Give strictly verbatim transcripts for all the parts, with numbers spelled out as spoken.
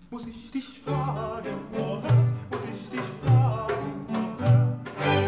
muss ich dich fragen, oh Herz, muss ich dich fragen, oh Herz.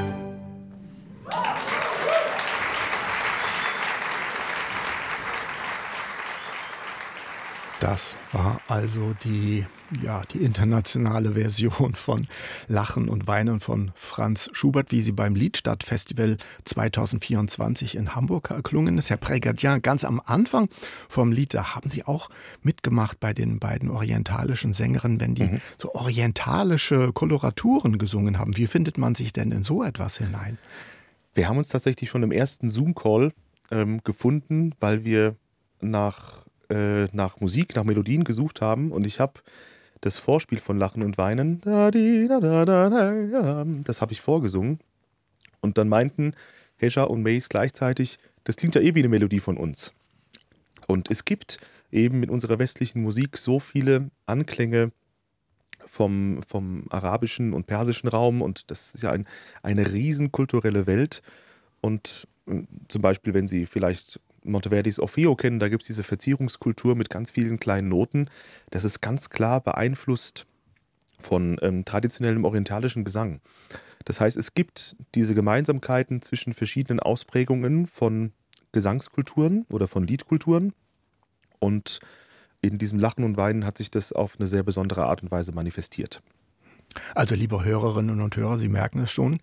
Das war also die, ja, die internationale Version von Lachen und Weinen von Franz Schubert, wie sie beim Liedstadtfestival zwanzig vierundzwanzig in Hamburg erklungen ist. Herr Prégardien, ganz am Anfang vom Lied, da haben Sie auch mitgemacht bei den beiden orientalischen Sängerinnen, wenn die mhm. so orientalische Koloraturen gesungen haben. Wie findet man sich denn in so etwas hinein? Wir haben uns tatsächlich schon im ersten Zoom-Call ähm, gefunden, weil wir nach nach Musik, nach Melodien gesucht haben und ich habe das Vorspiel von Lachen und Weinen, das habe ich vorgesungen und dann meinten Hescher und Mays gleichzeitig, das klingt ja eh wie eine Melodie von uns. Und es gibt eben mit unserer westlichen Musik so viele Anklänge vom, vom arabischen und persischen Raum und das ist ja ein, eine riesen kulturelle Welt und zum Beispiel, wenn Sie vielleicht Monteverdis Orfeo kennen, da gibt es diese Verzierungskultur mit ganz vielen kleinen Noten. Das ist ganz klar beeinflusst von ähm, traditionellem orientalischen Gesang. Das heißt, es gibt diese Gemeinsamkeiten zwischen verschiedenen Ausprägungen von Gesangskulturen oder von Liedkulturen. Und in diesem Lachen und Weinen hat sich das auf eine sehr besondere Art und Weise manifestiert. Also, liebe Hörerinnen und Hörer, Sie merken es schon,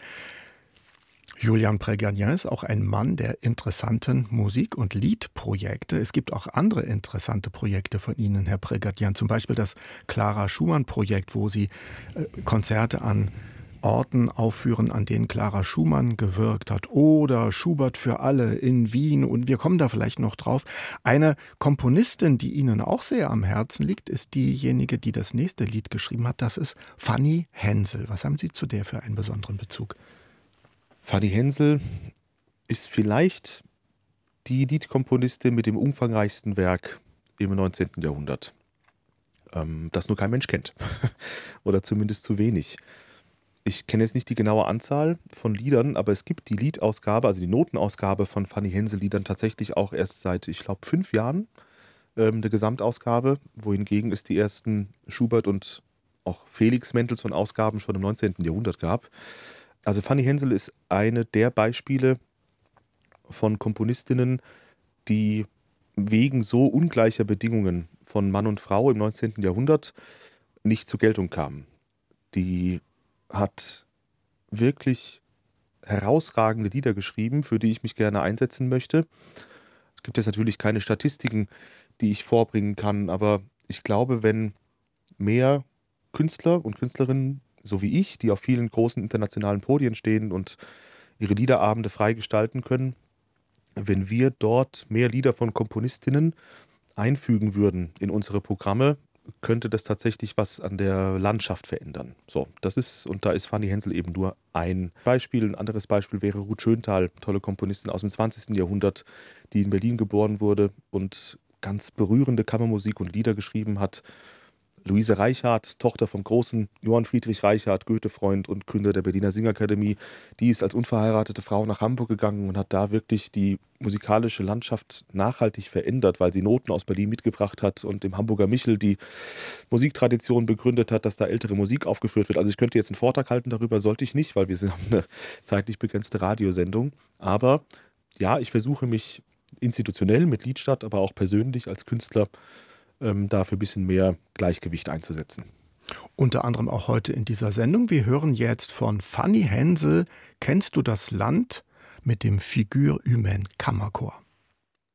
Julian Prégardien ist auch ein Mann der interessanten Musik- und Liedprojekte. Es gibt auch andere interessante Projekte von Ihnen, Herr Prégardien, zum Beispiel das Clara Schumann-Projekt, wo Sie äh, Konzerte an Orten aufführen, an denen Clara Schumann gewirkt hat, oder Schubert für alle in Wien, und wir kommen da vielleicht noch drauf. Eine Komponistin, die Ihnen auch sehr am Herzen liegt, ist diejenige, die das nächste Lied geschrieben hat. Das ist Fanny Hensel. Was haben Sie zu der für einen besonderen Bezug? Fanny Hensel ist vielleicht die Liedkomponistin mit dem umfangreichsten Werk im neunzehnten Jahrhundert, ähm, das nur kein Mensch kennt oder zumindest zu wenig. Ich kenne jetzt nicht die genaue Anzahl von Liedern, aber es gibt die Liedausgabe, also die Notenausgabe von Fanny Hensel Liedern tatsächlich auch erst seit, ich glaube, fünf Jahren ähm, eine Gesamtausgabe, wohingegen es die ersten Schubert- und auch Felix Mendelssohn-Ausgaben schon im neunzehnten Jahrhundert gab. Also Fanny Hensel ist eine der Beispiele von Komponistinnen, die wegen so ungleicher Bedingungen von Mann und Frau im neunzehnten Jahrhundert nicht zur Geltung kamen. Die hat wirklich herausragende Lieder geschrieben, für die ich mich gerne einsetzen möchte. Es gibt jetzt natürlich keine Statistiken, die ich vorbringen kann, aber ich glaube, wenn mehr Künstler und Künstlerinnen so wie ich, die auf vielen großen internationalen Podien stehen und ihre Liederabende frei gestalten können, wenn wir dort mehr Lieder von Komponistinnen einfügen würden in unsere Programme, könnte das tatsächlich was an der Landschaft verändern. So, das ist, und da ist Fanny Hensel eben nur ein Beispiel. Ein anderes Beispiel wäre Ruth Schöntal, tolle Komponistin aus dem zwanzigsten Jahrhundert, die in Berlin geboren wurde und ganz berührende Kammermusik und Lieder geschrieben hat. Luise Reichardt, Tochter vom großen Johann Friedrich Reichardt, Goethe-Freund und Gründer der Berliner Singakademie, die ist als unverheiratete Frau nach Hamburg gegangen und hat da wirklich die musikalische Landschaft nachhaltig verändert, weil sie Noten aus Berlin mitgebracht hat und im Hamburger Michel die Musiktradition begründet hat, dass da ältere Musik aufgeführt wird. Also ich könnte jetzt einen Vortrag halten darüber, sollte ich nicht, weil wir sind eine zeitlich begrenzte Radiosendung. Aber ja, ich versuche mich institutionell mit Liedstadt, aber auch persönlich als Künstler Ähm, dafür ein bisschen mehr Gleichgewicht einzusetzen. Unter anderem auch heute in dieser Sendung. Wir hören jetzt von Fanny Hensel, Kennst du das Land? Mit dem Figure Humaine Kammerchor.